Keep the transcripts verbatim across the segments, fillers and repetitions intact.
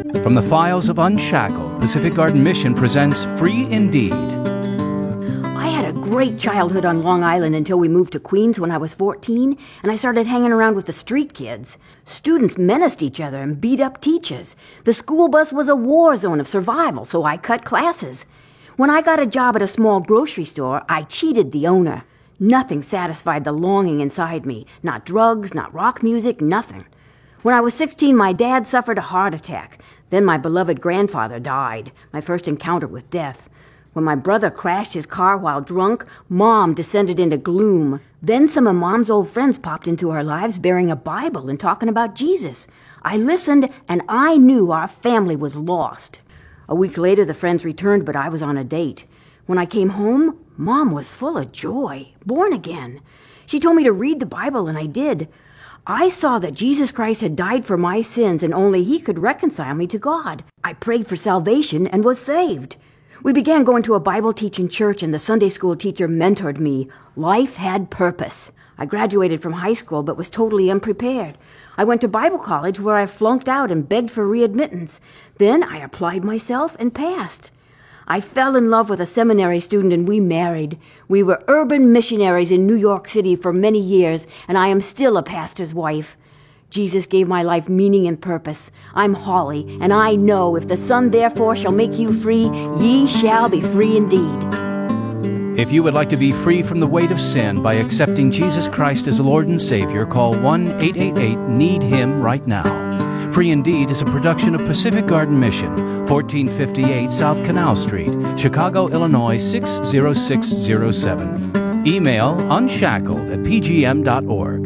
From the files of Unshackled, Pacific Garden Mission presents Free Indeed. I had a great childhood on Long Island until we moved to Queens when I was fourteen, and I started hanging around with the street kids. Students menaced each other and beat up teachers. The school bus was a war zone of survival, so I cut classes. When I got a job at a small grocery store, I cheated the owner. Nothing satisfied the longing inside me. Not drugs, not rock music, nothing. When I was sixteen, my dad suffered a heart attack. Then my beloved grandfather died, my first encounter with death. When my brother crashed his car while drunk, Mom descended into gloom. Then some of Mom's old friends popped into our lives bearing a Bible and talking about Jesus. I listened, and I knew our family was lost. A week later, the friends returned, but I was on a date. When I came home, Mom was full of joy, born again. She told me to read the Bible, and I did. I saw that Jesus Christ had died for my sins, and only He could reconcile me to God. I prayed for salvation and was saved. We began going to a Bible-teaching church, and the Sunday school teacher mentored me. Life had purpose. I graduated from high school, but was totally unprepared. I went to Bible college, where I flunked out and begged for readmittance. Then I applied myself and passed. I fell in love with a seminary student, and we married. We were urban missionaries in New York City for many years, and I am still a pastor's wife. Jesus gave my life meaning and purpose. I'm Holly, and I know if the Son therefore shall make you free, ye shall be free indeed. If you would like to be free from the weight of sin by accepting Jesus Christ as Lord and Savior, call one eight eight eight need him right now. Free Indeed is a production of Pacific Garden Mission, fourteen fifty-eight South Canal Street, Chicago, Illinois six zero six zero seven. Email unshackled at p g m dot org.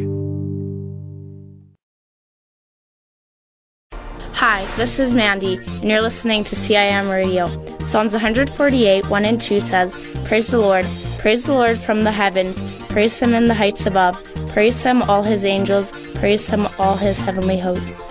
Hi, this is Mandy, and you're listening to C I M Radio. Psalms one forty-eight, one and two says, Praise the Lord, praise the Lord from the heavens, praise Him in the heights above, praise Him all His angels, praise Him all His heavenly hosts.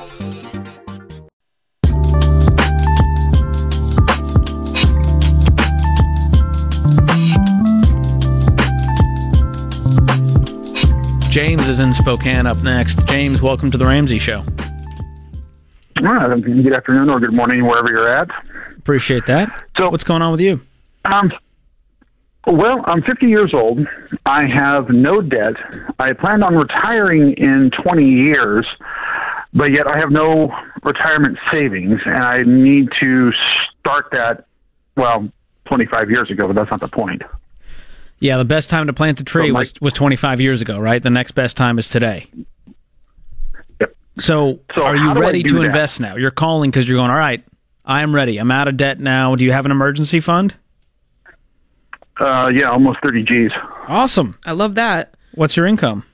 James is in Spokane up next. James, welcome to the Ramsey Show. All right. Good afternoon or good morning, wherever you're at. Appreciate that. So, what's going on with you? Um, well, I'm fifty years old. I have no debt. I planned on retiring in twenty years, but yet I have no retirement savings, and I need to start that, well, twenty-five years ago, but that's not the point. Yeah, the best time to plant the tree so my, was, was twenty-five years ago, right? The next best time is today. So, so are you ready to that? invest now? You're calling because you're going, all right, I'm ready. I'm out of debt now. Do you have an emergency fund? Uh, yeah, almost thirty G's. Awesome. I love that. What's your income?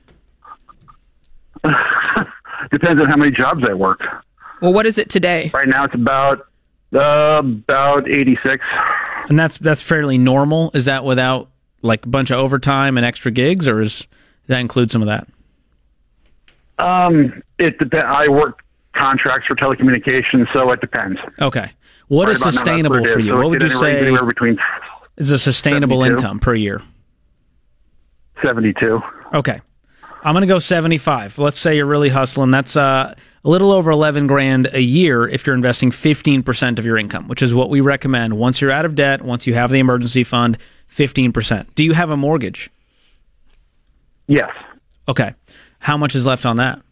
Depends on how many jobs I work. Well, what is it today? Right now it's about uh, about eighty-six. And that's that's fairly normal. Is that without like a bunch of overtime and extra gigs, or is, does that include some of that? Um, it depends. I work contracts for telecommunications, so it depends. Okay. What right is sustainable for you? So what would you say anywhere between is a sustainable seventy-two income per year? seventy-two. Okay. I'm going to go seventy-five. Let's say you're really hustling. That's uh, a little over eleven grand a year if you're investing fifteen percent of your income, which is what we recommend. Once you're out of debt, once you have the emergency fund, fifteen percent. Do you have a mortgage? Yes. Okay. How much is left on that?